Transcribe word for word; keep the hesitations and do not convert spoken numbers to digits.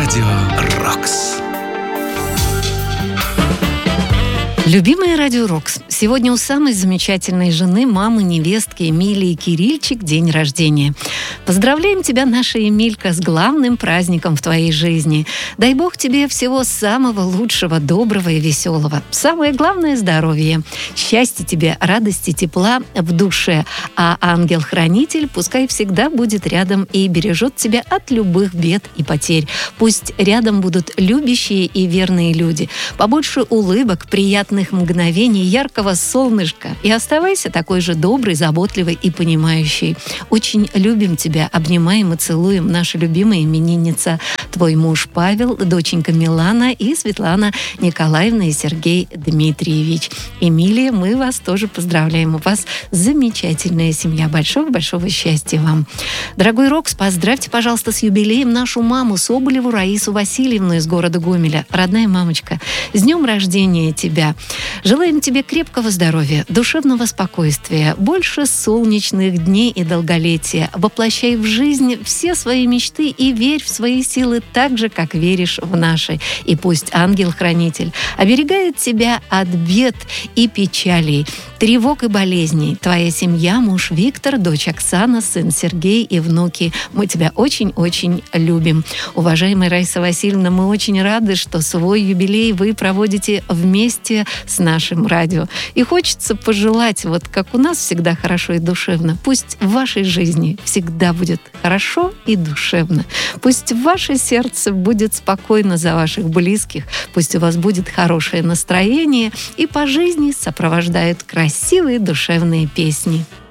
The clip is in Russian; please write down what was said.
Радио «Рокс». Любимая Радио Рокс, сегодня у самой замечательной жены, мамы, невестки Эмилии Кирильчик день рождения. Поздравляем тебя, наша Эмилька, с главным праздником в твоей жизни. Дай Бог тебе всего самого лучшего, доброго и веселого. Самое главное – здоровье. Счастья тебе, радости, тепла в душе. А ангел-хранитель пускай всегда будет рядом и бережет тебя от любых бед и потерь. Пусть рядом будут любящие и верные люди. Побольше улыбок, приятных мгновений, яркого солнышка. И оставайся такой же добрый, заботливый и понимающий. Очень любим тебя, обнимаем и целуем, наша любимая именинница, твой муж Павел, доченька Милана и Светлана Николаевна и Сергей Дмитриевич. Эмилия, мы вас тоже поздравляем. У вас замечательная семья. Большого-большого счастья вам. Дорогой Рокс, поздравьте, пожалуйста, с юбилеем нашу маму Соболеву Раису Васильевну из города Гомеля. Родная мамочка, с днем рождения тебя! Желаем тебе крепкого здоровья, душевного спокойствия, больше солнечных дней и долголетия. Воплощай в жизнь все свои мечты и верь в свои силы так же, как веришь в наши. И пусть ангел-хранитель оберегает тебя от бед и печалей, тревог и болезней. Твоя семья, муж Виктор, дочь Оксана, сын Сергей и внуки. Мы тебя очень-очень любим. Уважаемая Раиса Васильевна, мы очень рады, что свой юбилей вы проводите вместе с нашим радио. И хочется пожелать, вот как у нас всегда хорошо и душевно, пусть в вашей жизни всегда будет хорошо и душевно. Пусть в ваше сердце будет спокойно за ваших близких. Пусть у вас будет хорошее настроение и по жизни сопровождают красивые душевные песни.